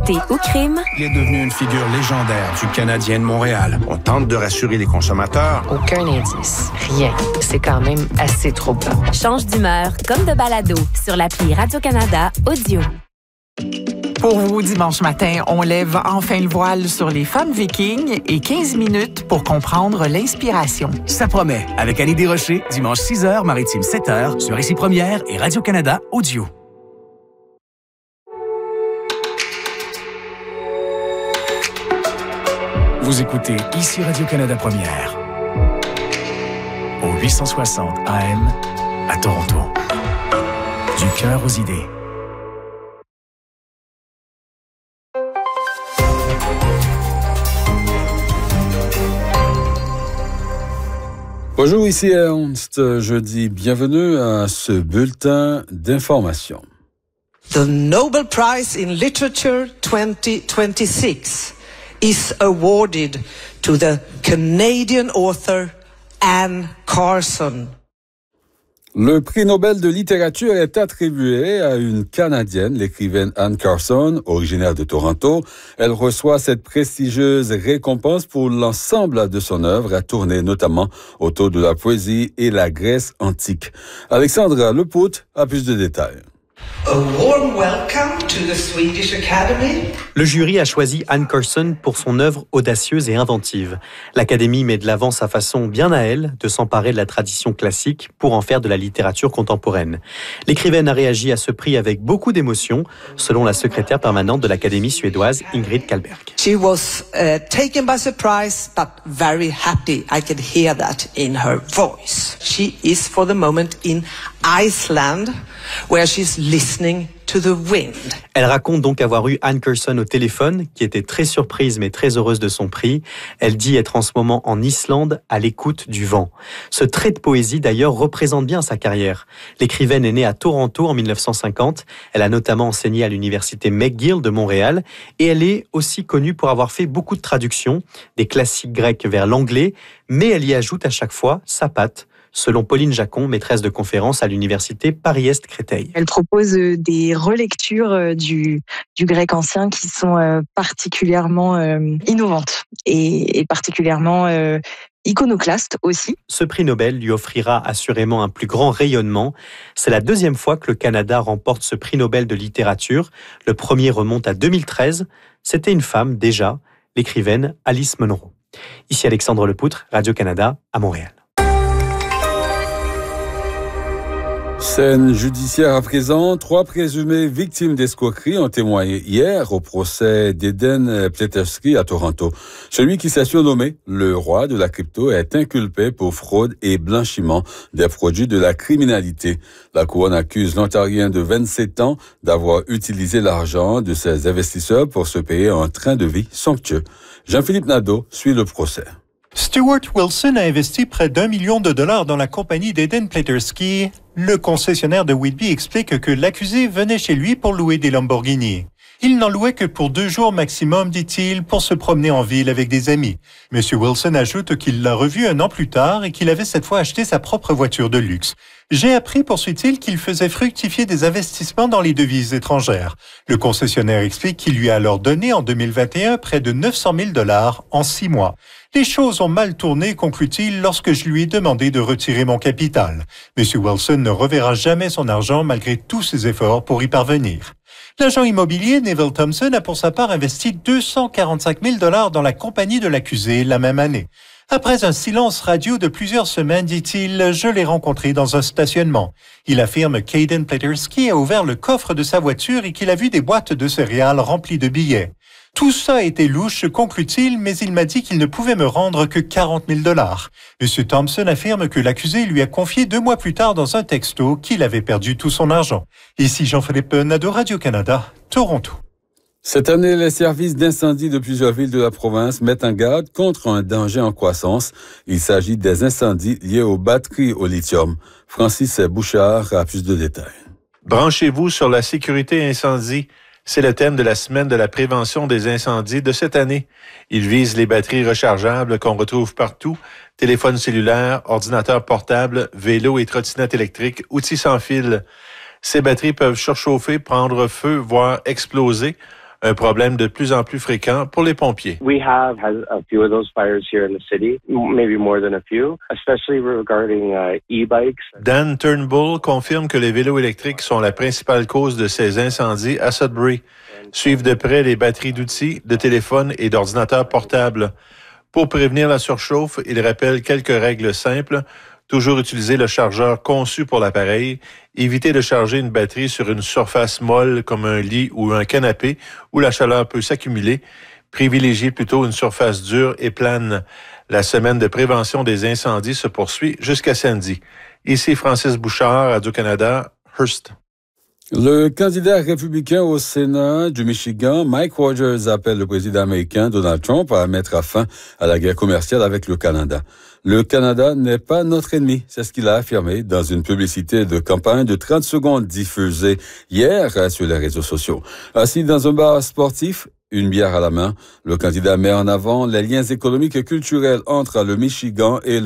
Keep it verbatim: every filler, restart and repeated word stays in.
Vérité ou crime? Il est devenu une figure légendaire du Canadien de Montréal. On tente de rassurer les consommateurs. Aucun indice. Rien. C'est quand même assez troublant. Change d'humeur comme de balado sur l'appli Radio-Canada Audio. Pour vous, dimanche matin, on lève enfin le voile sur les femmes vikings et quinze minutes pour comprendre l'inspiration. Ça promet. Avec Annie Desrochers, dimanche six heures, Maritime sept heures, sur Ici Première et Radio-Canada Audio. Vous écoutez Ici Radio-Canada Première. Au huit cent soixante A M à Toronto. Du cœur aux idées. Bonjour, ici Ernst. Je dis bienvenue à ce bulletin d'information. The Nobel Prize in Literature twenty twenty-six is awarded to the Canadian author Anne Carson. Le prix Nobel de littérature est attribué à une Canadienne, l'écrivaine Anne Carson, originaire de Toronto. Elle reçoit cette prestigieuse récompense pour l'ensemble de son œuvre, à tourner notamment autour de la poésie et la Grèce antique. Alexandra Lepout a plus de détails. A warm welcome to the Swedish Academy. Le jury a choisi Anne Carson pour son œuvre audacieuse et inventive. L'Académie met de l'avant sa façon bien à elle de s'emparer de la tradition classique pour en faire de la littérature contemporaine. L'écrivaine a réagi à ce prix avec beaucoup d'émotion, selon la secrétaire permanente de l'Académie suédoise, Ingrid Kallberg. She was uh, taken by surprise, but very happy. I could hear that in her voice. She is for the moment in Iceland, where she's listening to the wind. Elle raconte donc avoir eu Anne Carson au téléphone, qui était très surprise mais très heureuse de son prix. Elle dit être en ce moment en Islande, à l'écoute du vent. Ce trait de poésie, d'ailleurs, représente bien sa carrière. L'écrivaine est née à Toronto en dix-neuf cent cinquante. Elle a notamment enseigné à l'université McGill de Montréal. Et elle est aussi connue pour avoir fait beaucoup de traductions, des classiques grecs vers l'anglais, mais elle y ajoute à chaque fois sa patte, selon Pauline Jacon, maîtresse de conférence à l'université Paris-Est Créteil. Elle propose des relectures du, du grec ancien qui sont particulièrement innovantes et, et particulièrement iconoclastes aussi. Ce prix Nobel lui offrira assurément un plus grand rayonnement. C'est la deuxième fois que le Canada remporte ce prix Nobel de littérature. Le premier remonte à deux mille treize. C'était une femme déjà, l'écrivaine Alice Munro. Ici Alexandre Lepoutre, Radio-Canada à Montréal. Scène judiciaire à présent. Trois présumées victimes d'escroquerie ont témoigné hier au procès d'Eden Pleterski à Toronto. Celui qui s'est surnommé le roi de la crypto est inculpé pour fraude et blanchiment des produits de la criminalité. La couronne accuse l'Ontarien de vingt-sept ans d'avoir utilisé l'argent de ses investisseurs pour se payer un train de vie somptueux. Jean-Philippe Nadeau suit le procès. Stuart Wilson a investi près d'un million de dollars dans la compagnie d'Eden Pleterski. Le concessionnaire de Whitby explique que l'accusé venait chez lui pour louer des Lamborghini. Il n'en louait que pour deux jours maximum, dit-il, pour se promener en ville avec des amis. M. Wilson ajoute qu'il l'a revu un an plus tard et qu'il avait cette fois acheté sa propre voiture de luxe. J'ai appris, poursuit-il, qu'il faisait fructifier des investissements dans les devises étrangères. Le concessionnaire explique qu'il lui a alors donné en deux mille vingt et un près de neuf cent mille dollars en six mois. Les choses ont mal tourné, conclut-il, lorsque je lui ai demandé de retirer mon capital. M. Wilson ne reverra jamais son argent malgré tous ses efforts pour y parvenir. L'agent immobilier Neville Thompson a pour sa part investi deux cent quarante-cinq mille dollars dans la compagnie de l'accusé la même année. Après un silence radio de plusieurs semaines, dit-il, je l'ai rencontré dans un stationnement. Il affirme qu'Eden Pleterski a ouvert le coffre de sa voiture et qu'il a vu des boîtes de céréales remplies de billets. Tout ça était louche, conclut-il, mais il m'a dit qu'il ne pouvait me rendre que quarante mille dollars. M. Thompson affirme que l'accusé lui a confié deux mois plus tard dans un texto qu'il avait perdu tout son argent. Ici Jean-Philippe Nadeau, Radio-Canada, Toronto. Cette année, les services d'incendie de plusieurs villes de la province mettent en garde contre un danger en croissance. Il s'agit des incendies liés aux batteries au lithium. Francis Bouchard a plus de détails. Branchez-vous sur la sécurité incendie. C'est le thème de la semaine de la prévention des incendies de cette année. Il vise les batteries rechargeables qu'on retrouve partout, téléphones cellulaires, ordinateurs portables, vélos et trottinettes électriques, outils sans fil. Ces batteries peuvent surchauffer, prendre feu, voire exploser. un problème de plus en plus fréquent pour les pompiers. We have had a few of those fires here in the city, maybe more than a few, especially regarding uh, e-bikes. Dan Turnbull confirme que les vélos électriques sont la principale cause de ces incendies à Sudbury. Suivent de près les batteries d'outils, de téléphones et d'ordinateurs portables. Pour prévenir la surchauffe, il rappelle quelques règles simples. Toujours utiliser le chargeur conçu pour l'appareil. Éviter de charger une batterie sur une surface molle comme un lit ou un canapé où la chaleur peut s'accumuler. Privilégier plutôt une surface dure et plane. La semaine de prévention des incendies se poursuit jusqu'à samedi. Ici Francis Bouchard, Radio-Canada, Hearst. Le candidat républicain au Sénat du Michigan, Mike Rogers, appelle le président américain Donald Trump à mettre fin à la guerre commerciale avec le Canada. Le Canada n'est pas notre ennemi, c'est ce qu'il a affirmé dans une publicité de campagne de trente secondes diffusée hier sur les réseaux sociaux. Assis dans un bar sportif, une bière à la main, le candidat met en avant les liens économiques et culturels entre le Michigan et le